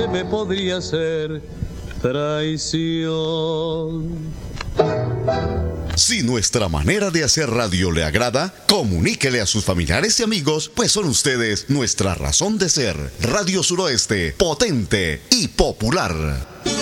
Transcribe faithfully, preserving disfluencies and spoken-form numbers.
que me podría ser traición. Si nuestra manera de hacer radio le agrada, comuníquele a sus familiares y amigos, pues son ustedes nuestra razón de ser. Radio Suroeste, potente y popular.